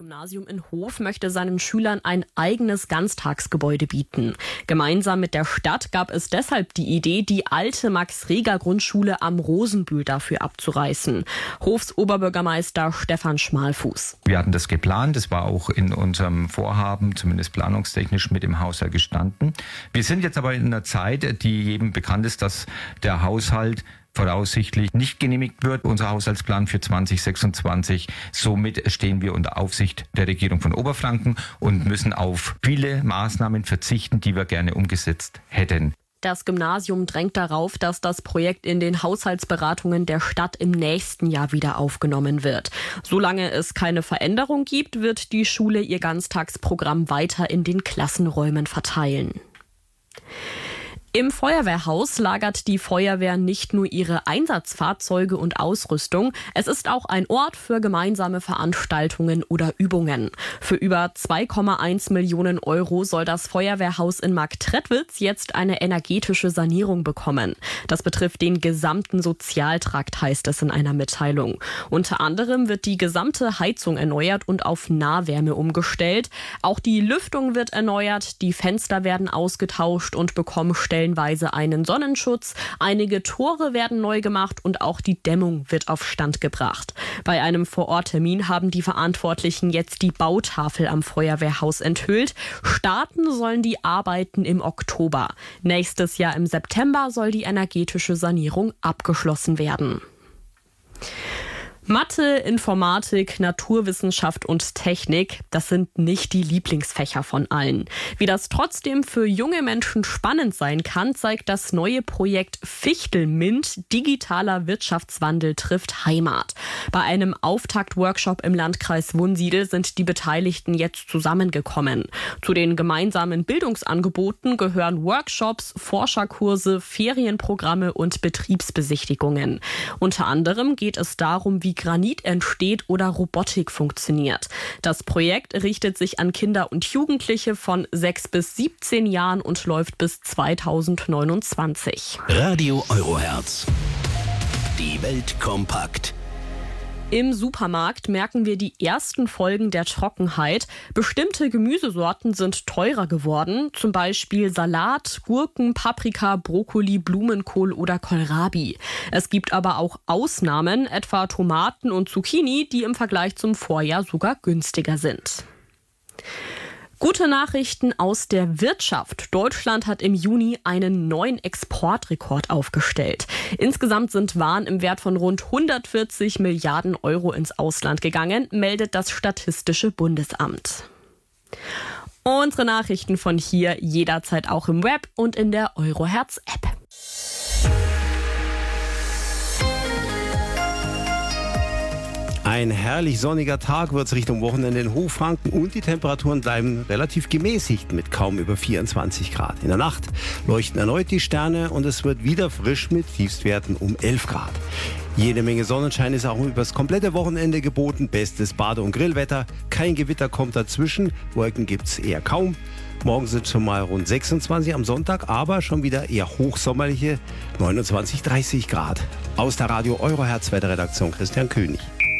Gymnasium in Hof möchte seinen Schülern ein eigenes Ganztagsgebäude bieten. Gemeinsam mit der Stadt gab es deshalb die Idee, die alte Max-Reger-Grundschule am Rosenbühl dafür abzureißen. Hofs Oberbürgermeister Stefan Schmalfuß. Wir hatten das geplant, das war auch in unserem Vorhaben, zumindest planungstechnisch, mit im Haushalt gestanden. Wir sind jetzt aber in einer Zeit, die jedem bekannt ist, dass der Haushalt voraussichtlich nicht genehmigt wird, unser Haushaltsplan für 2026. Somit stehen wir unter Aufsicht der Regierung von Oberfranken und müssen auf viele Maßnahmen verzichten, die wir gerne umgesetzt hätten. Das Gymnasium drängt darauf, dass das Projekt in den Haushaltsberatungen der Stadt im nächsten Jahr wieder aufgenommen wird. Solange es keine Veränderung gibt, wird die Schule ihr Ganztagsprogramm weiter in den Klassenräumen verteilen. Im Feuerwehrhaus lagert die Feuerwehr nicht nur ihre Einsatzfahrzeuge und Ausrüstung, es ist auch ein Ort für gemeinsame Veranstaltungen oder Übungen. Für über 2,1 Millionen Euro soll das Feuerwehrhaus in Marktredwitz jetzt eine energetische Sanierung bekommen. Das betrifft den gesamten Sozialtrakt, heißt es in einer Mitteilung. Unter anderem wird die gesamte Heizung erneuert und auf Nahwärme umgestellt. Auch die Lüftung wird erneuert, die Fenster werden ausgetauscht und bekommen stellenweise einen Sonnenschutz. Einige Tore werden neu gemacht und auch die Dämmung wird auf Stand gebracht. Bei einem Vororttermin haben die Verantwortlichen jetzt die Bautafel am Feuerwehrhaus enthüllt. Starten sollen die Arbeiten im Oktober. Nächstes Jahr im September soll die energetische Sanierung abgeschlossen werden. Mathe, Informatik, Naturwissenschaft und Technik, das sind nicht die Lieblingsfächer von allen. Wie das trotzdem für junge Menschen spannend sein kann, zeigt das neue Projekt Fichtelmint, digitaler Wirtschaftswandel trifft Heimat. Bei einem Auftaktworkshop im Landkreis Wunsiedel sind die Beteiligten jetzt zusammengekommen. Zu den gemeinsamen Bildungsangeboten gehören Workshops, Forscherkurse, Ferienprogramme und Betriebsbesichtigungen. Unter anderem geht es darum, wie Granit entsteht oder Robotik funktioniert. Das Projekt richtet sich an Kinder und Jugendliche von 6 bis 17 Jahren und läuft bis 2029. Radio Eurohertz. Die Welt kompakt. Im Supermarkt merken wir die ersten Folgen der Trockenheit. Bestimmte Gemüsesorten sind teurer geworden, zum Beispiel Salat, Gurken, Paprika, Brokkoli, Blumenkohl oder Kohlrabi. Es gibt aber auch Ausnahmen, etwa Tomaten und Zucchini, die im Vergleich zum Vorjahr sogar günstiger sind. Gute Nachrichten aus der Wirtschaft. Deutschland hat im Juni einen neuen Exportrekord aufgestellt. Insgesamt sind Waren im Wert von rund 140 Milliarden Euro ins Ausland gegangen, meldet das Statistische Bundesamt. Unsere Nachrichten von hier jederzeit auch im Web und in der Eurohertz-App. Ein herrlich sonniger Tag wird es Richtung Wochenende in Hochfranken und die Temperaturen bleiben relativ gemäßigt mit kaum über 24 Grad. In der Nacht leuchten erneut die Sterne und es wird wieder frisch mit Tiefstwerten um 11 Grad. Jede Menge Sonnenschein ist auch über das komplette Wochenende geboten. Bestes Bade- und Grillwetter. Kein Gewitter kommt dazwischen. Wolken gibt es eher kaum. Morgen sind schon mal rund 26 am Sonntag, aber schon wieder eher hochsommerliche 29, 30 Grad. Aus der Radio Eurohertz Wetterredaktion Christian König.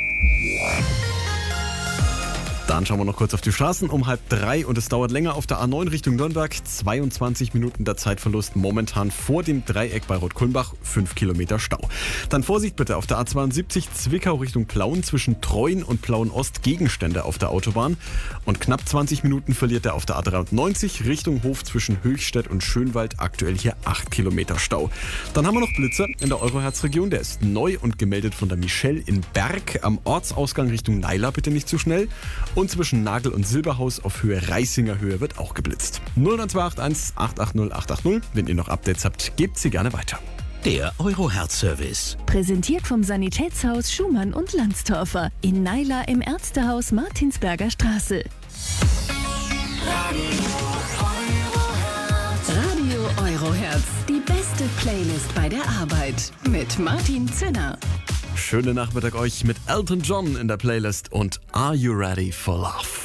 Dann schauen wir noch kurz auf die Straßen um 2:30 und es dauert länger auf der A9 Richtung Nürnberg. 22 Minuten der Zeitverlust momentan vor dem Dreieck bei Rotkulmbach, 5 Kilometer Stau. Dann Vorsicht bitte auf der A72 Zwickau Richtung Plauen zwischen Treuen und Plauen-Ost Gegenstände auf der Autobahn. Und knapp 20 Minuten verliert er auf der A93 Richtung Hof zwischen Höchstädt und Schönwald, aktuell hier 8 Kilometer Stau. Dann haben wir noch Blitzer in der Eurohertz-Region, der ist neu und gemeldet von der Michelle in Berg. Am Ortsausgang Richtung Naila bitte nicht zu schnell. Und zwischen Nagel und Silberhaus auf Höhe Reißinger Höhe wird auch geblitzt. 09281 880 880. Wenn ihr noch Updates habt, gebt sie gerne weiter. Der Eurohertz-Service. Präsentiert vom Sanitätshaus Schumann und Landstorfer in Naila im Ärztehaus Martinsberger Straße. Radio Eurohertz. Die beste Playlist bei der Arbeit mit Martin Zinner. Schönen Nachmittag euch mit Elton John in der Playlist und Are You Ready for Love?